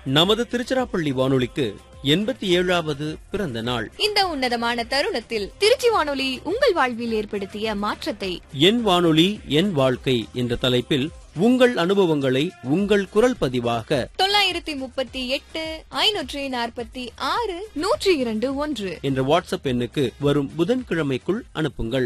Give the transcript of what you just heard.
நமது திருச்சிராப்பள்ளி வானொலிக்கு 87வது பிறந்த நாள். இந்த உன்னதமான தருணத்தில் திருச்சி வானொலி உங்கள் வாழ்வில் ஏற்படுத்திய மாற்றத்தை என் வானொலி என் வாழ்க்கை என்ற தலைப்பில் உங்கள் அனுபவங்களை உங்கள் குரல் பதிவாக 938 546 102 1 என்ற வாட்ஸ்அப் எண்ணுக்கு வரும் புதன்கிழமைக்குள் அனுப்புங்கள்.